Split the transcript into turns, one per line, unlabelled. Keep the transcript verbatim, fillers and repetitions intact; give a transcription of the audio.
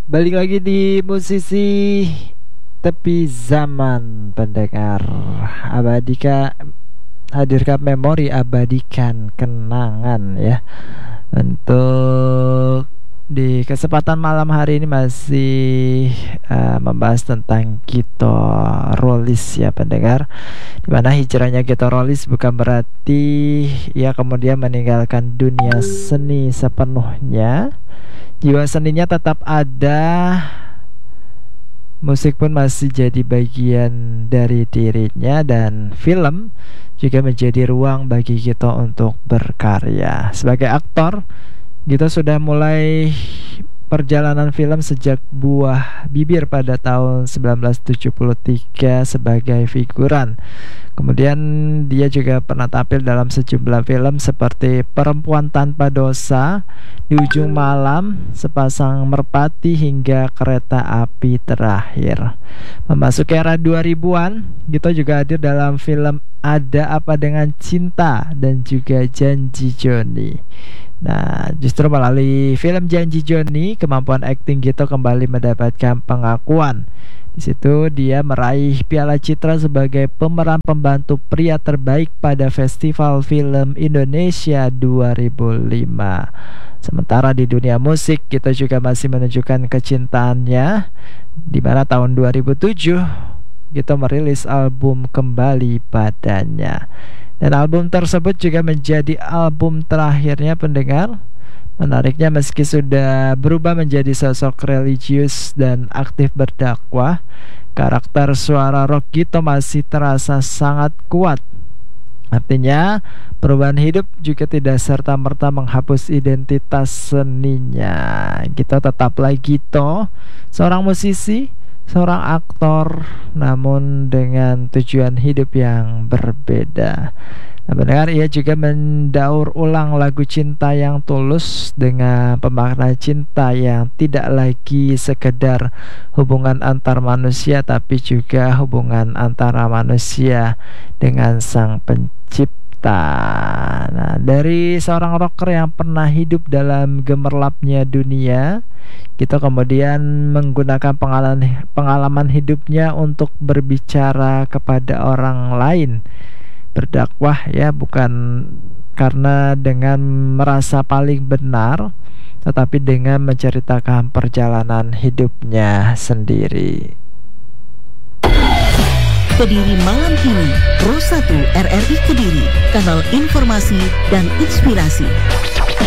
Balik lagi di musisi tepi zaman pendengar. Abadikan, hadirkan memori, abadikan kenangan ya. Untuk di kesempatan malam hari ini masih uh, membahas tentang Gito Rolis ya pendengar. Dimana hijrahnya Gito Rolis bukan berarti ia kemudian meninggalkan dunia seni sepenuhnya. Jiwa seninya tetap ada, musik pun masih jadi bagian dari dirinya, dan film juga menjadi ruang bagi Gito untuk berkarya. Sebagai aktor, Gito sudah mulai perjalanan film sejak Buah Bibir pada tahun seribu sembilan ratus tujuh puluh tiga sebagai figuran. Kemudian dia juga pernah tampil dalam sejumlah film seperti Perempuan Tanpa Dosa, Di Ujung Malam, Sepasang Merpati, hingga Kereta Api Terakhir. Memasuki era dua ribuan, Gito juga hadir dalam film Ada Apa Dengan Cinta dan juga Janji Joni. Nah, justru melalui film Janji Joni, kemampuan akting Gito kembali mendapatkan pengakuan. Di situ dia meraih Piala Citra sebagai pemeran pembantu pria terbaik pada Festival Film Indonesia dua ribu lima. Sementara di dunia musik, Gito juga masih menunjukkan kecintaannya, di mana tahun dua ribu tujuh Gito merilis album Kembali Padanya. Dan album tersebut juga menjadi album terakhirnya pendengar. Menariknya, meski sudah berubah menjadi sosok religius dan aktif berdakwah, karakter suara rock Gito masih terasa sangat kuat. Artinya, perubahan hidup juga tidak serta-merta menghapus identitas seninya. Gito tetaplah Gito, seorang musisi, seorang aktor, namun dengan tujuan hidup yang berbeda. Nah, pendengar, ia juga mendaur ulang lagu cinta yang tulus dengan pemakna cinta yang tidak lagi sekedar hubungan antar manusia, tapi juga hubungan antara manusia dengan Sang Pencipta. Nah, dari seorang rocker yang pernah hidup dalam gemerlapnya dunia, kita kemudian menggunakan pengalaman pengalaman hidupnya untuk berbicara kepada orang lain. Berdakwah ya, bukan karena dengan merasa paling benar, tetapi dengan menceritakan perjalanan hidupnya sendiri.
Kediri Malam Ini, Pro satu R R I Kediri, kanal informasi dan inspirasi.